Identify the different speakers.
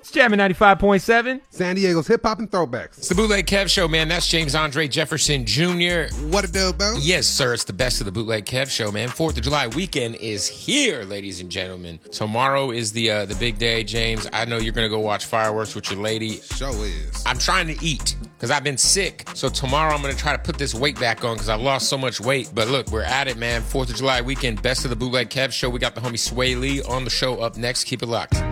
Speaker 1: It's Jamming 95.7.
Speaker 2: San Diego's hip-hop and throwbacks.
Speaker 3: It's the Bootleg Kev Show, man. That's James Andre Jefferson Jr.
Speaker 2: What a deal, bro?
Speaker 3: Yes, sir. It's the best of the Bootleg Kev Show, man. 4th of July weekend is here, ladies and gentlemen. Tomorrow is the big day, James. I know you're going to go watch fireworks with your lady.
Speaker 2: Show is.
Speaker 3: I'm trying to eat because I've been sick. So tomorrow I'm going to try to put this weight back on because I've lost so much weight. But look, we're at it, man. 4th of July weekend, best of the Bootleg Kev Show. We got the homie Sway Lee on the show up next. Keep it locked.